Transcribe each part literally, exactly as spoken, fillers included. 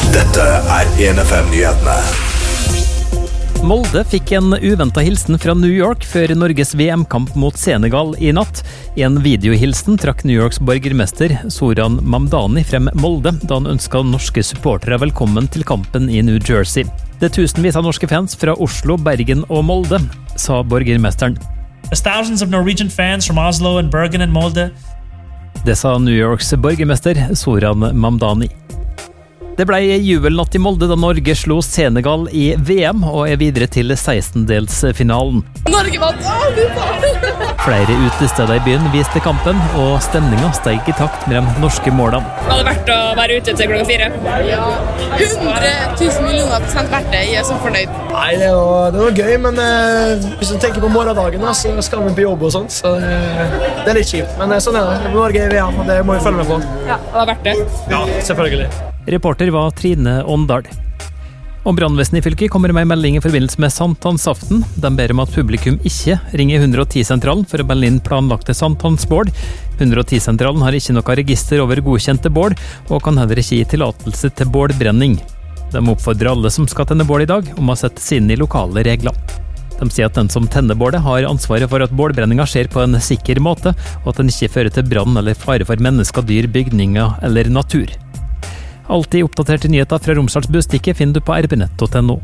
Dette er en F M-nyhetene. Molde fikk en uventet hilsen fra New York før Norges V M-kamp mot Senegal i natt. I en videohilsen trakk New Yorks borgermester Zoran Mamdani frem Molde, da han ønsket norske supportere velkommen til kampen i New Jersey. Det er tusenvis av norske fans fra Oslo, Bergen og Molde, sa borgermesteren. There's thousands of Norwegian fans from Oslo and Bergen and Molde. Det sa New Yorks borgermester Zoran Mamdani. Det ble jubelnatt i Molde da Norge slo Senegal i V M og er videre til sekstendelsfinalen. Norge vant! Å, du faen! Flere utesteder i byen viste kampen, og stemningen steg i takt med de norske målene. Det hadde vært å være ute til klokka fire. Ja, hundre tusen millioner prosent verdt det. Jeg er så fornøyd. Nei, det var, det var gøy, men eh, hvis du tenker på morgendagen, så skal vi på jobb og sånt, så det, det er litt kjipt. Men sånn er det. Norge er i V M, og det må vi følge med på. Ja, det var verdt det. Ja, selvfølgelig. Reporter var Trine Åndal. Og brannvesenet i fylket kommer med en melding i forbindelse med sankthansaften. De ber om at publikum ikke ringer hundre og ti-sentralen for å melde inn planlagte sankthansbål. hundre og ti-sentralen har ikke noe register over godkjente bål, og kan heller ikke gi tillatelse til bålbrenning. De oppfordrer alle som skal tenne bål i dag, om å sette seg inn i lokale regler. De sier at den som tenner bålet har ansvaret for at bålbrenninga skjer på en sikker måte, og at den ikke fører til brann eller fare for mennesker, dyr, bygninger eller natur. Alltid oppdaterte nyheter fra Romsdals Bustikke finner du på r b nett punktum n o.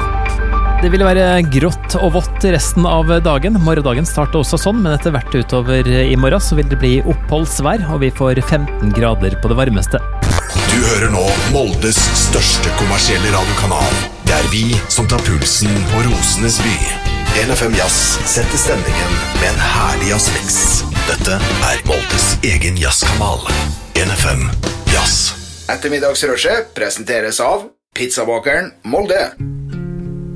Det vil være grått og vått resten av dagen. Morgendagen starter også sånn, men etter hvert utover i morgen så vil det bli oppholdsvær, og vi får femten grader på det varmeste. Du hører nå Moldes største kommersielle radiokanal. Det er vi som tar pulsen på Rosenes by. en F M Jazz setter stemningen med en herlig jazzmix. Dette er Moldes egen jazzkanal. en F M Jazz. Ettermiddagsrushet presenteres av Pizzabakeren Molde.